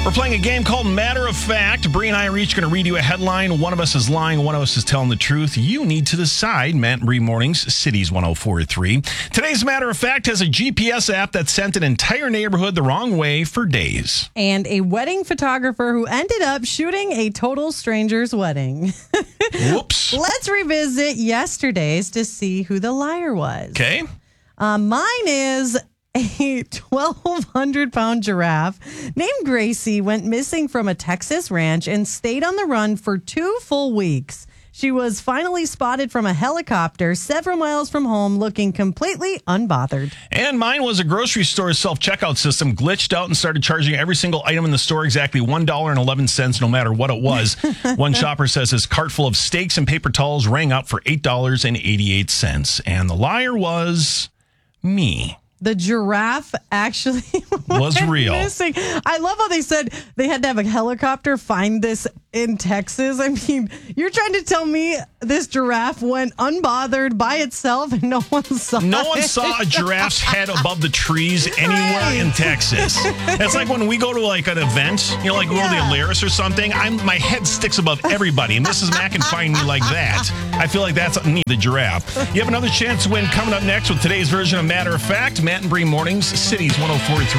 We're playing a game called Matter of Fact. Bree and I are each going to read you a headline. One of us is lying. One of us is telling the truth. You need to decide. Matt and Bree Mornings, Cities 104.3. Today's Matter of Fact has a GPS app that sent an entire neighborhood the wrong way for days. And a wedding photographer who ended up shooting a total stranger's wedding. Whoops. Let's revisit yesterday's to see who the liar was. Okay. Mine is a 1,200-pound giraffe named Gracie went missing from a Texas ranch and stayed on the run for 2 full weeks. She was finally spotted from a helicopter several miles from home, looking completely unbothered. And mine was a grocery store self-checkout system glitched out and started charging every single item in the store exactly $1.11, no matter what it was. One shopper says his cart full of steaks and paper towels rang out for $8.88. And the liar was me. The giraffe actually was real. Missing. I love how they said they had to have a helicopter find this in Texas. I mean, you're trying to tell me this giraffe went unbothered by itself and no one saw it? No one saw a giraffe's head above the trees anywhere in Texas. It's like when we go to like an event, you know, like World of Alaris or something, my head sticks above everybody, and Mrs. Mack can find me like that. I feel like that's me, the giraffe. You have another chance to win coming up next with today's version of Matter of Fact. Matt and Bree Mornings, Cities 104.3.